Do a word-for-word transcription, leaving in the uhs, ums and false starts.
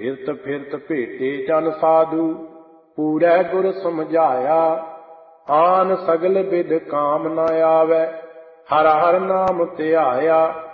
ਫਿਰਤ ਫਿਰਤ ਭੇਟੇ ਜਨ ਸਾਧੂ, ਪੂਰੈ ਗੁਰ ਸਮਝਾਇਆ। ਆਨ ਸਗਲ ਬਿਧ ਕਾਮ ਨ ਆਵੈ, ਹਰ ਹਰ ਨਾਮ ਧਿਆਇਆ।